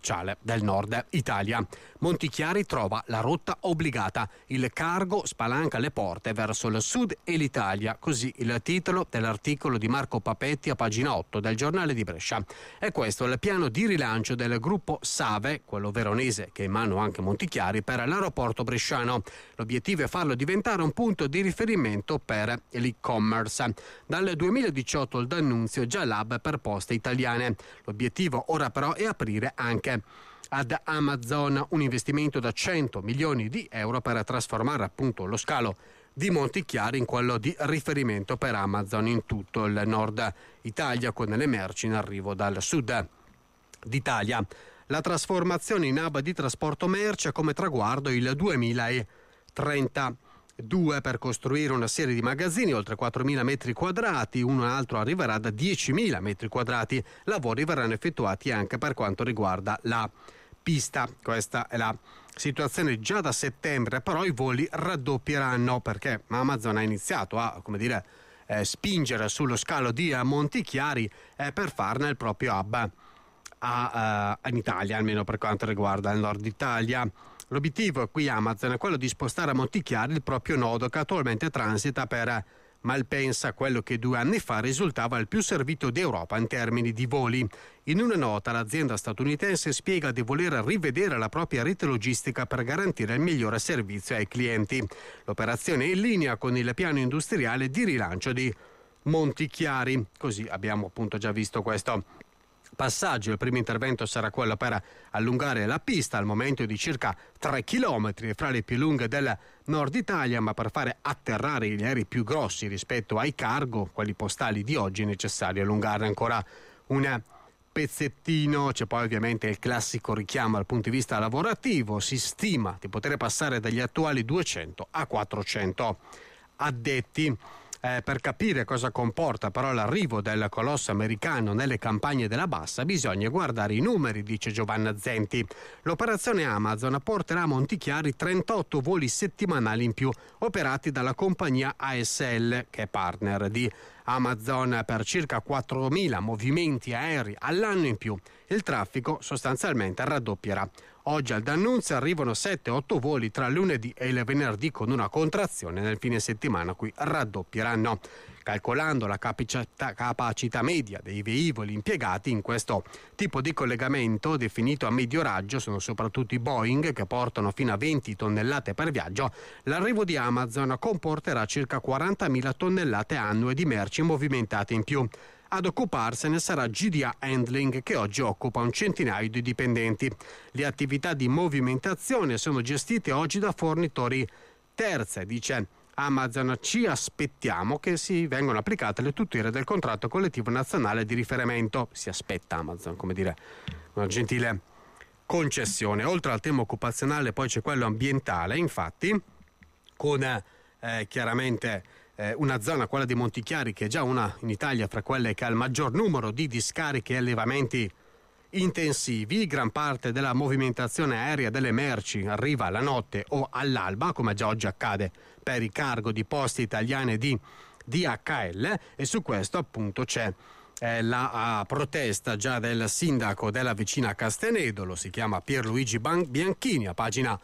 commerciale del nord Italia. Montichiari trova la rotta obbligata. Il cargo spalanca le porte verso il sud e l'Italia. Così il titolo dell'articolo di Marco Papetti a pagina 8 del giornale di Brescia. E questo è il piano di rilancio del gruppo Save, quello veronese che è in mano anche Montichiari, per l'aeroporto bresciano. L'obiettivo è farlo diventare un punto di riferimento per l'e-commerce. Dal 2018 il D'Annunzio è già l'hub per poste italiane. L'obiettivo ora però è aprire anche ad Amazon un investimento da 100 milioni di euro per trasformare appunto lo scalo di Montichiari in quello di riferimento per Amazon in tutto il nord Italia, con le merci in arrivo dal sud d'Italia. La trasformazione in hub di trasporto merci ha come traguardo il 2032 per costruire una serie di magazzini oltre 4.000 metri quadrati, un altro arriverà da 10.000 metri quadrati. Lavori verranno effettuati anche per quanto riguarda la pista. Questa è la situazione già da settembre, però i voli raddoppieranno perché Amazon ha iniziato a, spingere sullo scalo di Montichiari per farne il proprio hub in Italia, almeno per quanto riguarda il nord Italia. L'obiettivo qui Amazon è quello di spostare a Montichiari il proprio nodo che attualmente transita per Malpensa, quello che 2 anni fa risultava il più servito d'Europa in termini di voli. In una nota l'azienda statunitense spiega di voler rivedere la propria rete logistica per garantire il migliore servizio ai clienti. L'operazione è in linea con il piano industriale di rilancio di Montichiari. Così abbiamo appunto già visto questo passaggio. Il primo intervento sarà quello per allungare la pista al momento di circa 3 chilometri, fra le più lunghe del nord Italia, ma per fare atterrare gli aerei più grossi rispetto ai cargo, quelli postali di oggi, è necessario allungarne ancora un pezzettino. C'è poi ovviamente il classico richiamo dal punto di vista lavorativo. Si stima di poter passare dagli attuali 200 a 400 addetti. Per capire cosa comporta però l'arrivo del colosso americano nelle campagne della Bassa bisogna guardare i numeri, dice Giovanna Zenti. L'operazione Amazon porterà a Montichiari 38 voli settimanali in più operati dalla compagnia ASL, che è partner di Amazon, per circa 4.000 movimenti aerei all'anno in più. Il traffico sostanzialmente raddoppierà. Oggi al D'Annunzio arrivano 7-8 voli tra il lunedì e il venerdì, con una contrazione nel fine settimana qui raddoppieranno. Calcolando la capacità media dei velivoli impiegati in questo tipo di collegamento definito a medio raggio, sono soprattutto i Boeing che portano fino a 20 tonnellate per viaggio, l'arrivo di Amazon comporterà circa 40.000 tonnellate annue di merci movimentate in più. Ad occuparsene sarà GDA Handling, che oggi occupa un centinaio di dipendenti. Le attività di movimentazione sono gestite oggi da fornitori terze, dice Amazon. Ci aspettiamo che si vengano applicate le tutele del contratto collettivo nazionale di riferimento. Si aspetta Amazon, come dire, una gentile concessione. Oltre al tema occupazionale poi c'è quello ambientale, infatti, con chiaramente una zona, quella di Montichiari, che è già una in Italia fra quelle che ha il maggior numero di discariche e allevamenti intensivi. Gran parte della movimentazione aerea delle merci arriva la notte o all'alba, come già oggi accade per i cargo di Poste Italiane di DHL, e su questo appunto c'è la protesta già del sindaco della vicina Castenedo, si chiama Pierluigi Bianchini, a pagina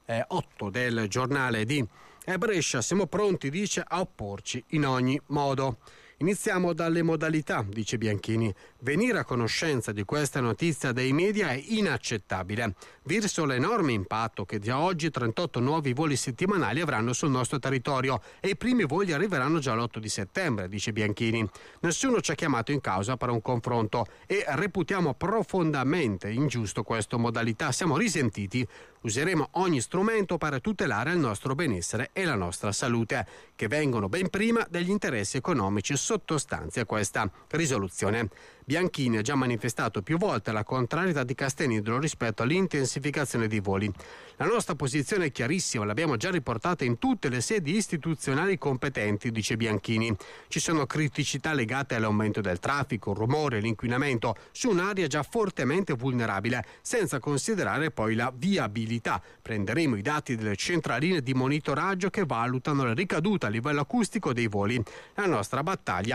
8 del giornale di Brescia. Siamo pronti, dice, a opporci in ogni modo. Iniziamo dalle modalità, dice Bianchini. Venire a conoscenza di questa notizia dei media è inaccettabile. Visto l'enorme impatto che già oggi 38 nuovi voli settimanali avranno sul nostro territorio e i primi voli arriveranno già l'8 di settembre, dice Bianchini. Nessuno ci ha chiamato in causa per un confronto e reputiamo profondamente ingiusto questa modalità. Siamo risentiti. Useremo ogni strumento per tutelare il nostro benessere e la nostra salute, che vengono ben prima degli interessi economici sottostanti a questa risoluzione. Bianchini ha già manifestato più volte la contrarietà di Castenedolo rispetto all'intensificazione dei voli. La nostra posizione è chiarissima, l'abbiamo già riportata in tutte le sedi istituzionali competenti, dice Bianchini. Ci sono criticità legate all'aumento del traffico, il rumore, l'inquinamento su un'area già fortemente vulnerabile, senza considerare poi la viabilità. Prenderemo i dati delle centraline di monitoraggio che valutano la ricaduta a livello acustico dei voli. La nostra battaglia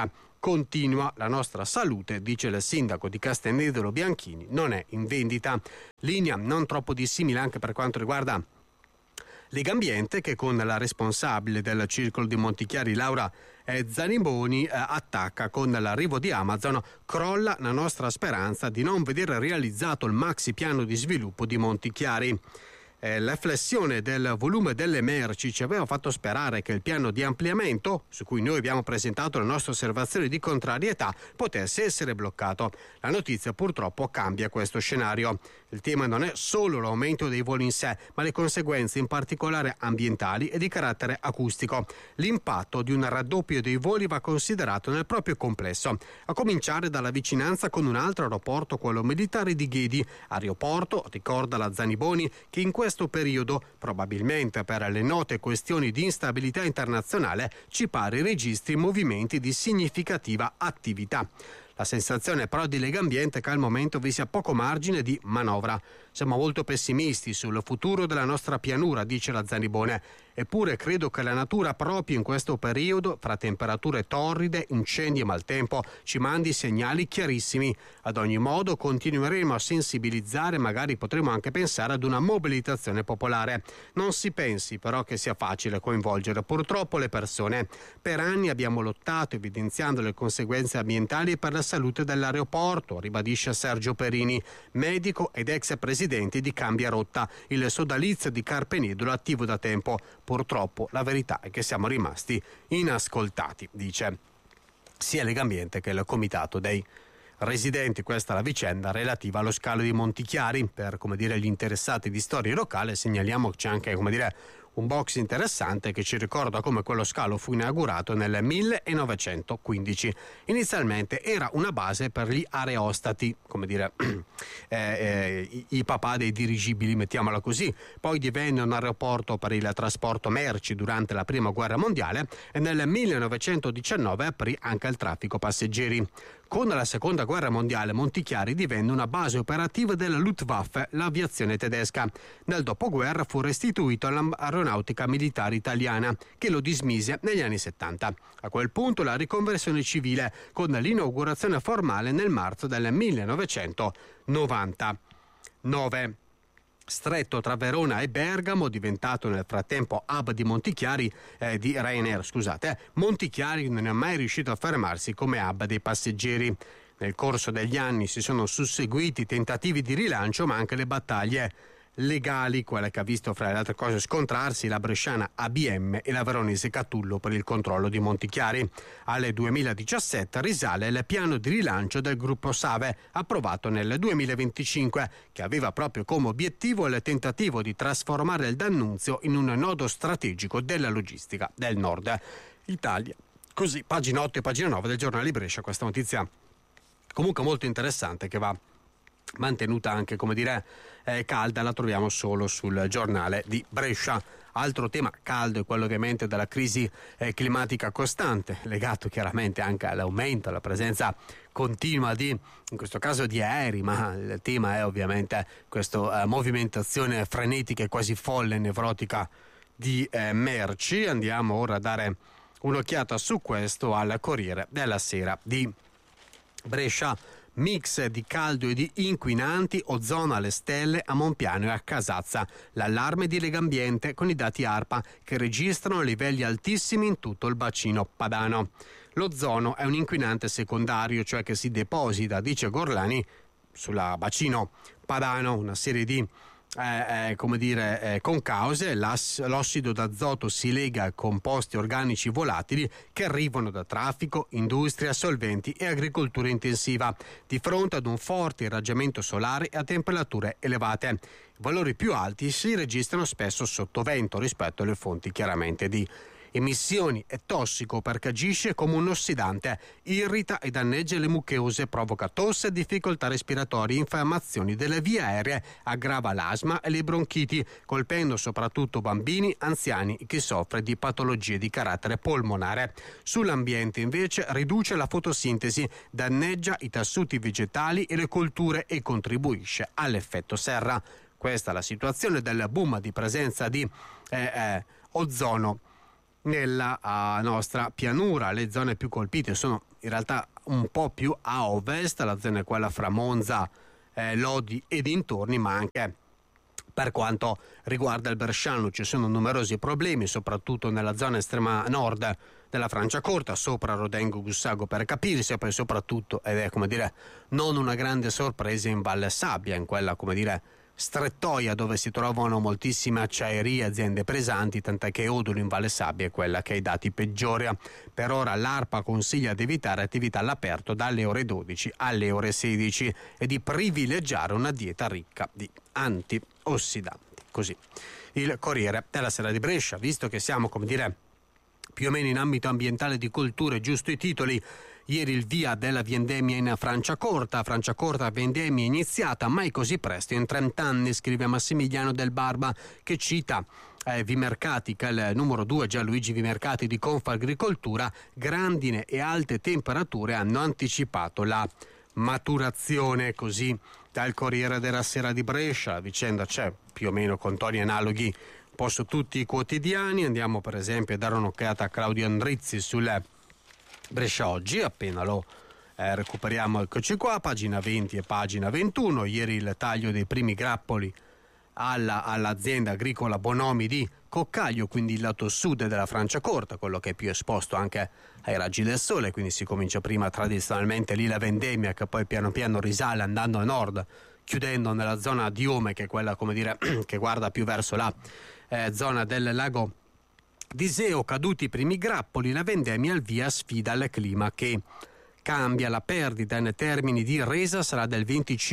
continua. La nostra salute, dice il sindaco di Castennedolo Bianchini, non è in vendita. Linea non troppo dissimile anche per quanto riguarda Legambiente, che con la responsabile del circolo di Montichiari Laura Zaniboni attacca con l'arrivo di Amazon. Crolla la nostra speranza di non vedere realizzato il maxi piano di sviluppo di Montichiari. La flessione del volume delle merci ci aveva fatto sperare che il piano di ampliamento, su cui noi abbiamo presentato le nostre osservazioni di contrarietà, potesse essere bloccato. La notizia purtroppo cambia questo scenario. Il tema non è solo l'aumento dei voli in sé, ma le conseguenze in particolare ambientali e di carattere acustico. L'impatto di un raddoppio dei voli va considerato nel proprio complesso, a cominciare dalla vicinanza con un altro aeroporto, quello militare di Ghedi. Aeroporto, ricorda la Zaniboni, che in questo periodo, probabilmente per le note questioni di instabilità internazionale, ci pare registri movimenti di significativa attività. La sensazione però di Legambiente è che al momento vi sia poco margine di manovra. Siamo molto pessimisti sul futuro della nostra pianura, dice la Zanibone. Eppure credo che la natura proprio in questo periodo, fra temperature torride, incendi e maltempo, ci mandi segnali chiarissimi. Ad ogni modo continueremo a sensibilizzare, magari potremo anche pensare ad una mobilitazione popolare. Non si pensi però che sia facile coinvolgere purtroppo le persone. Per anni abbiamo lottato evidenziando le conseguenze ambientali per la salute dell'aeroporto, ribadisce Sergio Perini, medico ed ex presidente di Cambia Rotta, il sodalizio di Carpenedolo attivo da tempo. Purtroppo la verità è che siamo rimasti inascoltati, dice sia Legambiente che il comitato dei residenti. Questa è la vicenda relativa allo scalo di Montichiari. Per, gli interessati di storia locale segnaliamo che c'è anche, un box interessante che ci ricorda come quello scalo fu inaugurato nel 1915. Inizialmente era una base per gli aerostati, i papà dei dirigibili, mettiamola così. Poi divenne un aeroporto per il trasporto merci durante la Prima Guerra Mondiale e nel 1919 aprì anche al traffico passeggeri. Con la Seconda Guerra Mondiale Montichiari divenne una base operativa della Luftwaffe, l'aviazione tedesca. Nel dopoguerra fu restituito all'aeronautica militare italiana, che lo dismise negli anni 70. A quel punto la riconversione civile, con l'inaugurazione formale nel marzo del 1999. Stretto tra Verona e Bergamo, diventato nel frattempo hub di di Ryanair, Montichiari non è mai riuscito a fermarsi come hub dei passeggeri. Nel corso degli anni si sono susseguiti tentativi di rilancio, ma anche le battaglie legali, quella che ha visto fra le altre cose scontrarsi la bresciana ABM e la veronese Catullo per il controllo di Montichiari. Al 2017 risale il piano di rilancio del gruppo Save, approvato nel 2025, che aveva proprio come obiettivo il tentativo di trasformare il D'Annunzio in un nodo strategico della logistica del nord Italia. Così, pagina 8 e pagina 9 del giornale di Brescia, questa notizia comunque molto interessante che va mantenuta anche, calda, la troviamo solo sul giornale di Brescia. Altro tema caldo è quello ovviamente della crisi climatica costante, legato chiaramente anche all'aumento, alla presenza continua in questo caso di aerei, ma il tema è ovviamente questa movimentazione frenetica e quasi folle e nevrotica di merci. Andiamo ora a dare un'occhiata su questo al Corriere della Sera di Brescia. Mix di caldo e di inquinanti, ozono alle stelle a Monpiano e a Casazza. L'allarme di Legambiente con i dati ARPA che registrano livelli altissimi in tutto il bacino padano. L'ozono è un inquinante secondario, cioè che si deposita, dice Gorlani, sulla bacino padano, una serie di concause. L'ossido d'azoto si lega a composti organici volatili che arrivano da traffico, industria, solventi e agricoltura intensiva, di fronte ad un forte irraggiamento solare e a temperature elevate. I valori più alti si registrano spesso sotto vento rispetto alle fonti chiaramente di emissioni. È tossico perché agisce come un ossidante, irrita e danneggia le mucheose, provoca tosse, difficoltà respiratorie, infiammazioni delle vie aeree, aggrava l'asma e le bronchiti, colpendo soprattutto bambini, anziani e chi soffre di patologie di carattere polmonare. Sull'ambiente invece riduce la fotosintesi, danneggia i tessuti vegetali e le colture e contribuisce all'effetto serra. Questa è la situazione del boom di presenza di ozono nella nostra pianura. Le zone più colpite sono in realtà un po' più a ovest, la zona è quella fra Monza, Lodi e dintorni, ma anche per quanto riguarda il Bresciano ci sono numerosi problemi, soprattutto nella zona estrema nord della Franciacorta, sopra Rodengo Gussago per capirsi, e poi soprattutto, ed è come dire non una grande sorpresa, in Valle Sabbia, in quella come dire strettoia dove si trovano moltissime acciaierie, aziende pesanti, tant'è che Odolo in Valle Sabbia è quella che ha i dati peggiori. Per ora l'ARPA consiglia di evitare attività all'aperto dalle ore 12 alle ore 16 e di privilegiare una dieta ricca di antiossidanti. Così il Corriere della Sera di Brescia. Visto che siamo, come dire, più o meno in ambito ambientale di culture, giusto i titoli. Ieri il via della vendemmia in Franciacorta, vendemmia iniziata mai così presto in 30 anni, scrive Massimiliano Del Barba, che cita Vimercati, il numero 2 Gianluigi Vimercati di Confagricoltura. Grandine e alte temperature hanno anticipato la maturazione, così dal Corriere della Sera di Brescia. La vicenda c'è più o meno con toni analoghi un po' su tutti i quotidiani. Andiamo per esempio a dare un'occhiata a Claudio Andrizzi sul Brescia Oggi, appena lo recuperiamo, eccoci qua, pagina 20 e pagina 21. Ieri il taglio dei primi grappoli all'azienda agricola Bonomi di Coccaglio, quindi il lato sud della Franciacorta, quello che è più esposto anche ai raggi del sole, quindi si comincia prima tradizionalmente lì la vendemmia, che poi piano piano risale andando a nord, chiudendo nella zona di Ome, che è quella come dire che guarda più verso la zona del lago Diseo. Caduti i primi grappoli, la vendemmia al via, sfida al clima che cambia. La perdita in termini di resa sarà del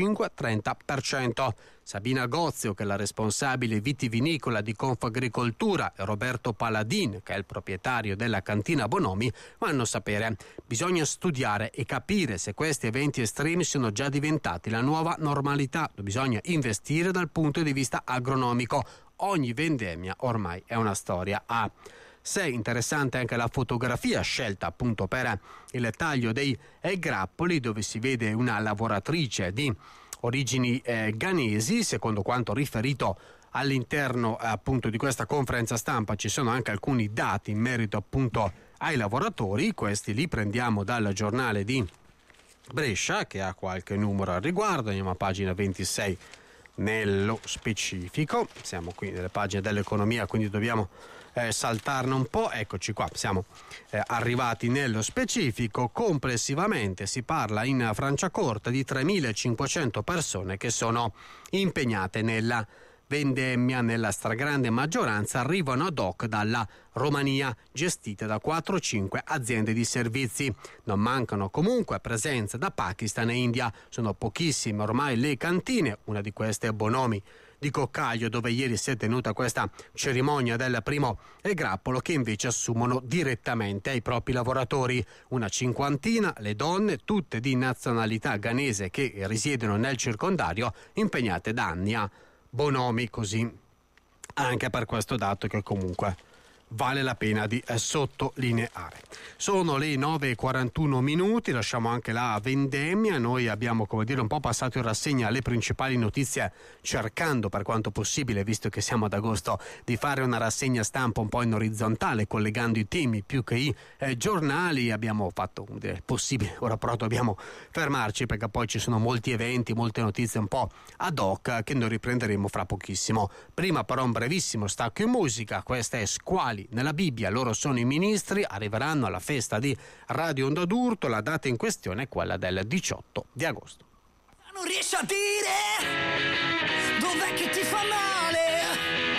25-30%. Sabina Gozio, che è la responsabile vitivinicola di Confagricoltura, e Roberto Paladin, che è il proprietario della cantina Bonomi, vanno a sapere: bisogna studiare e capire se questi eventi estremi sono già diventati la nuova normalità. Bisogna investire dal punto di vista agronomico. Ogni vendemmia ormai è una storia a sé. Interessante anche la fotografia scelta appunto per il taglio dei grappoli, dove si vede una lavoratrice di origini ghanesi. Secondo quanto riferito all'interno appunto di questa conferenza stampa ci sono anche alcuni dati in merito appunto ai lavoratori. Questi li prendiamo dal giornale di Brescia, che ha qualche numero al riguardo. Andiamo a pagina 26 nello specifico. Siamo qui nelle pagine dell'economia, quindi dobbiamo saltarne un po'. Eccoci qua, siamo arrivati nello specifico. Complessivamente si parla in Franciacorta di 3.500 persone che sono impegnate nella vendemmia. Nella stragrande maggioranza arrivano ad hoc dalla Romania, gestite da 4-5 aziende di servizi. Non mancano comunque presenze da Pakistan e India. Sono pochissime ormai le cantine, una di queste è Bonomi di Coccaglio, dove ieri si è tenuta questa cerimonia del primo grappolo, che invece assumono direttamente ai propri lavoratori. Una cinquantina le donne, tutte di nazionalità ghanese, che risiedono nel circondario, impegnate da anni a Bonomi, così anche per questo dato che comunque vale la pena di sottolineare. Sono le 9:41, lasciamo anche la vendemmia. Noi abbiamo, come dire, un po' passato in rassegna le principali notizie, cercando per quanto possibile, visto che siamo ad agosto, di fare una rassegna stampa un po' in orizzontale, collegando i temi più che i giornali. Abbiamo fatto il possibile, ora però dobbiamo fermarci perché poi ci sono molti eventi, molte notizie un po' ad hoc che noi riprenderemo fra pochissimo. Prima però un brevissimo stacco in musica. Questa è Squali nella Bibbia, loro sono i ministri, arriveranno alla festa di Radio Onda d'Urto. La data in questione è quella del 18 di agosto. Non riesci a dire dov'è che ti fa male.